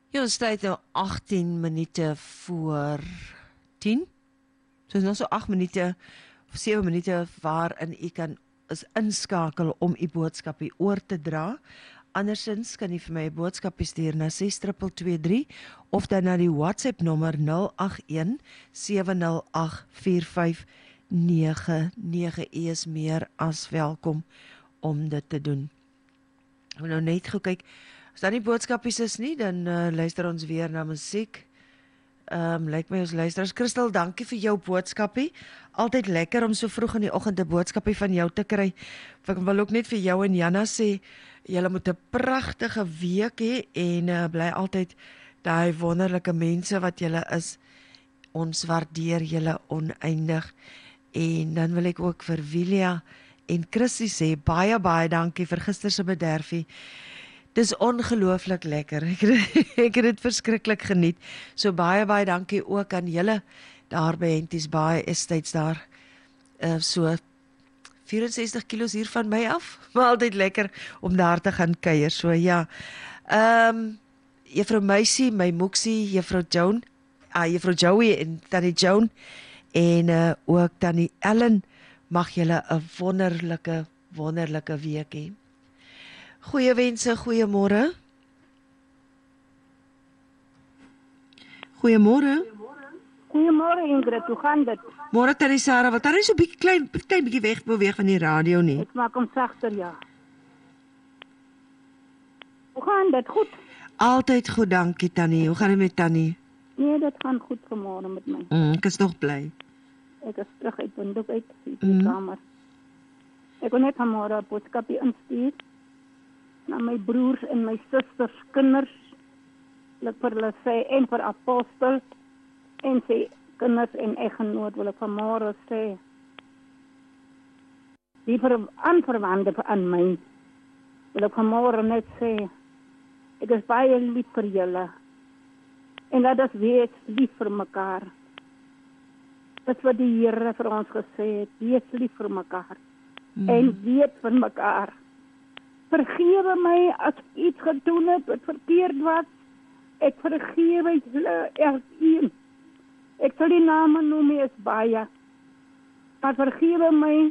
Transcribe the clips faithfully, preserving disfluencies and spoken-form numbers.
Ja, ons tyd nou agttien minute voor tien. So is nog so agt minute of sewe minute waarin u kan is inskakel om u boodskapie oor te dra. Andersins kan u vir my 'n boodskapie stuur na ses twee twee drie of dan na die WhatsApp nommer nul agt een sewe nul agt vier vyf nege nege. U is meer as welkom om dit te doen. Ek wil nou net gou kyk. As daar nie boodskapies is nie, dan uh, luister ons weer na musiek. Ehm um, lyk my ons luisters. Christel, dankie vir jou boodskapie. Altyd lekker om so vroeg in die oggend 'n boodskapie van jou te kry. Ek wil ook net vir jou en Janna sê, julle moet 'n pragtige week hê en uh, bly altyd daai wonderlike mense wat julle is. Ons waardeer julle oneindig. En dan wil ek ook vir Wilia en Chrissy sê baie baie dankie vir gister se bederfie. Dis ongelooflik lekker. Ek het, ek het dit verskriklik geniet. So baie baie dankie ook aan julle daar by Henties Baai Estates daar. Uh, so vierensestig kilos hier van my af. Maar altyd lekker om daar te gaan kuier. So ja. Ehm um, Juffrou Meisie, my Moeksie, Juffrou Joan, ah Juffrou Joey en Tannie Joan en uh, ook Tannie Ellen, mag julle 'n wonderlike wonderlike week hê. Goeie wense, goeiemôre. Goeiemôre. Goeiemôre Ingrid, hoe gaan dit? Môre Tannie Sarah, wat dan is so 'n bietjie klein klein bietjie weg beweeg van die radio nie. Ek maak hom sagter, ja. Hoe gaan dit? Goed? Altyd goed, dankie Tannie. Hoe gaan dit met Tannie? Nee, dit gaan goed vanmôre met my. Mm, ek is nog bly. Ek is terug uit Windhoek uit die Mm. kamer. Ek kon net vanmôre 'n boodskapie instuur na my broers en my susters kinders. Ek vir hulle sê en vir Apostel en sy kinders en eggenoot wil ek vanmôre sê. Die vir aanverwante aan my wil ek vanmôre net sê ek is baie lief vir julle. En dat ons wees lief vir mekaar. Dit wat die Here vir ons gesê het, wees lief vir mekaar. Mm. En weet van mekaar. Vergewe my as ek iets gedoen het wat verkeerd was. Ek vergewe julle elkeen. Ek sal die name noem, is baie. Maar vergewe my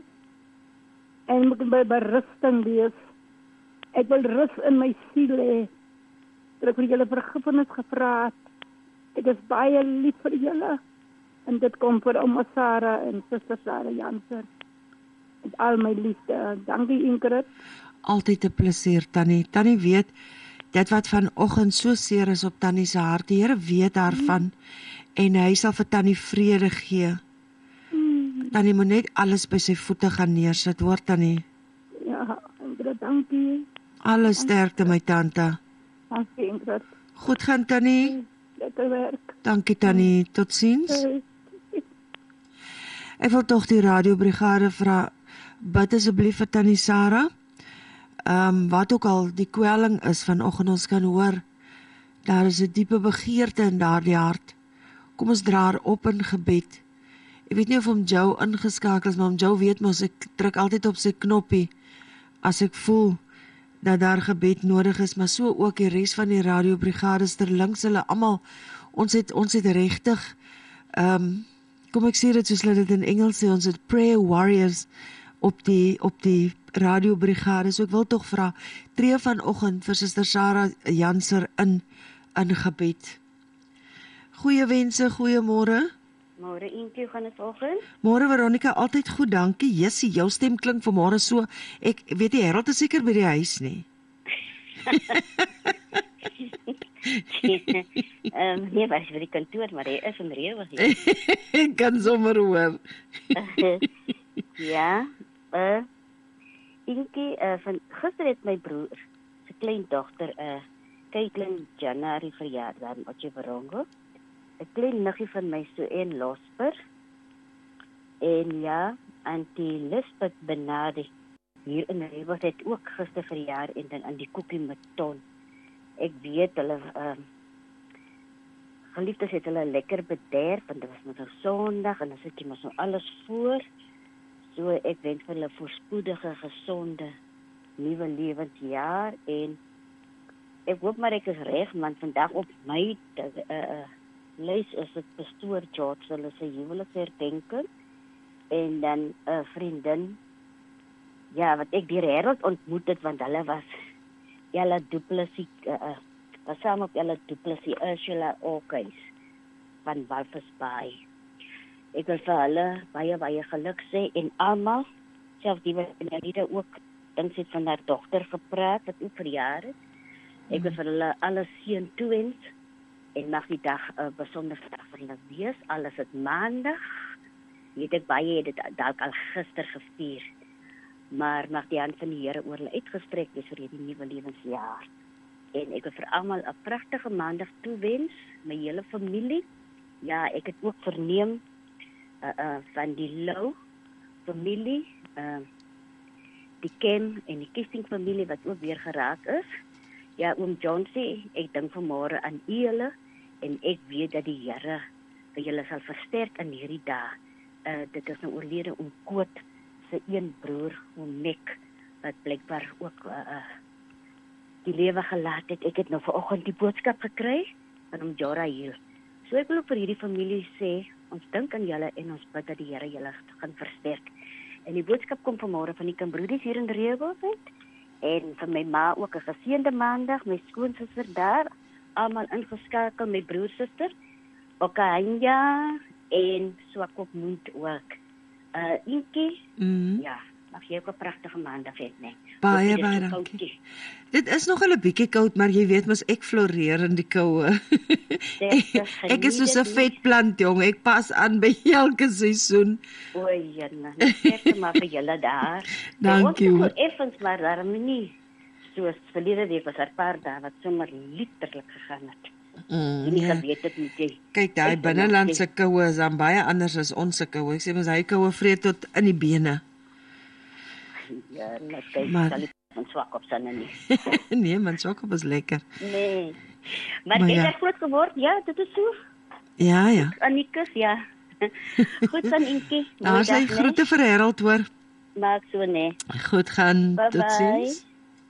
en moet by berusting wees. Ek wil rus in my siel hê. Dat ek vir julle vergifnis gevra het. Ek is baie lief vir julle. En dit kom vir ouma Sarah en suster Sarah Jansen. Met al my liefde. Dankie Ingrid. Altyd 'n plesier Tannie. Tannie weet dit wat vanoggend so seer is op Tannie se hart. Die Here weet daarvan mm. en hy sal vir Tannie vrede gee. Mm. Tannie moet net alles by sy voete gaan neersit, hoor Tannie. Ja, Ingrid, dankie. Alle sterkte my tante. Dankie Ingrid. Goed gaan Tannie. Lekker werk. Dankie Tannie. Totsiens. Hey. Ek wil tog die radiobrigade vra, bid asseblief vir Tannie Sarah. Ehm um, wat ook al die kwelling is vanoggend, ons kan hoor, daar is 'n diepe begeerte in daardie hart. Kom ons dra haar op in gebed. Ek weet nie of om Joe ingeskakel is, maar om Joe weet mos, ek druk altyd op sy knoppie as ek voel dat daar gebed nodig is, maar so ook die res van die radiobrigades terlinks, hulle almal, ons het ons het regtig ehm um, kom ek sê dit soos hulle dit in Engels sê, ons het prayer warriors op die op die radiobrigade. So ek wil tog vra, tree vanoggend vir Suster Sarah Janser in in gebed. Goeie wense, goeiemôre. Môre Intjie, gaan dit vanoggend? Môre Veronica, altyd goed, dankie. Jessie, jou stem klink vanmôre so. Ek weet nie, Harold is seker by die huis nie. Ehm um, nee, was by die kantoor, maar hy is in Reeuwig hier. Ek kan sommer hoor. Ja, uh Intjie, uh, van gister het my broer se kleindogter, uh Caitlin Januarie verjaardag in Otjiwarongo. 'n Klein niggie van my so en Losper. En ja, Auntie Lisbeth Benadi hier in Reeuwig het ook gister verjaar en dan aan die koekie met ton. Ek weet hulle uh, geliefdes het hulle lekker bederf, want dit was net 'n Sondag en dan sit jy mos nou alles voor. So ek wens vir hulle voorspoedige, gesonde, nuwe lewensjaar en ek hoop maar ek is reg, man, vandag op my uh, uh, lys is dit pastoor George, hulle se huweliksherdenking, en dan 'n uh, vriendin, ja, wat ek die Herald ontmoet het, want hulle was, Ella Du Plessis, uh, uh, was saam op Ella Du Plessis, Ursula Orkeys, van Walvis Bay. Ek wil vir hulle baie, baie geluk sê, en almal, selfs die wat in Alida ook, dink sy het van haar dogter gepraat, wat ook verjaar het. Ek wil vir hulle alles seën toewens, en mag die dag 'n uh, besondere dag vir hulle wees, alles het maandag, weet ek baie het dit dalk al gister gevier, maar mag die hand van die Here oor hulle uitgestrek wees vir hierdie nuwe lewensjaar. En ek wil vir almal 'n pragtige maandag toewens, my hele familie. Ja, ek het ook verneem uh, uh, van die Lou familie, uh, die Ken en die Kissing familie wat ook weer geraak is. Ja, oom John sê, ek dink vanmôre aan julle en ek weet dat die Here vir julle sal versterk in hierdie dae. Uh, dit is nou oorlede oom Koot se een broer, oom Nek, wat blykbaar ook uh, uh, die lewe gelaat het. Ek het nou vanoggend die boodskap gekry van oom Joraheel. So ek wil ook vir hierdie familie sê, ons dink aan julle en ons bid dat die Here julle gaan versterk. En die boodskap kom vanmôre van die Kimbroedies hier in Rehoboth uit. En vir my ma ook 'n geseënde maandag, my skoonsister daar, almal ingeskakel, my broer, suster, Okanja en Swakopmund ook. Uh, Inkie, Mm. ja, mag jy ook 'n pragtige maandag hê, nee. Baie, baie dankie. Dit is nog 'n bietjie koud, maar jy weet mos ek floreer in die koue. Ek is soos 'n vetplant, jong. Ek pas aan by elke seisoen. O, jene, net maar vir julle daar. Dankie hoor. Ons effens maar daarom nie soos verlede week was 'n paar dae wat sommer literlik gegaan het. Mm, Nie ja. geweet het nie. Jy. Kyk, daai binnelandse koue is dan baie anders as ons se koue. Ek sê mos hy koue vreet tot in die bene. Ja, net kyk, Maar- sal ek van swak op sinne nie. Nee, man, sokop is lekker. Nee. Maar, Maar jy ja. het groot geword, ja, dit is so. Ja, ja. Annikus, ja. Goed dan, Inkie. Daar sê groete vir Harold hoor. Maak so, nee. Goed gaan. Bye Totsiens.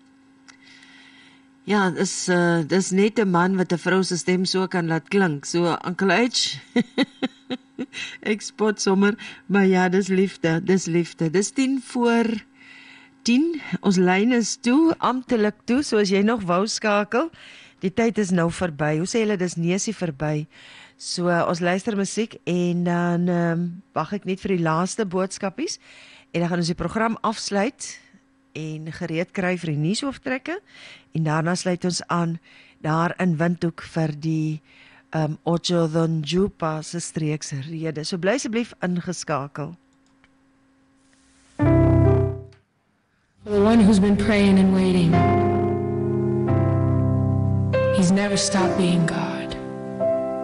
Ja, dis uh, dis net 'n man wat 'n vrou se stem so kan laat klink. So Uncle H. Ek spot sommer, maar ja, dis liefde, dis liefde. Dis tien voor tien. Ons lyn is toe, amptelik toe, soos jy nog wou skakel. Die tyd is nou verby. Hoe sê hulle, dis neusie verby. So uh, ons luister musiek en dan um, wag ek net vir die laaste boodskapies en dan gaan ons die program afsluit en gereed kry vir die nuushooftrekke en daarna sluit ons aan daar in Windhoek vir die um, Otjozondjupa se streekse rede. So bly asseblief ingeskakel. For the one who's been praying and waiting, he's never stopped being God.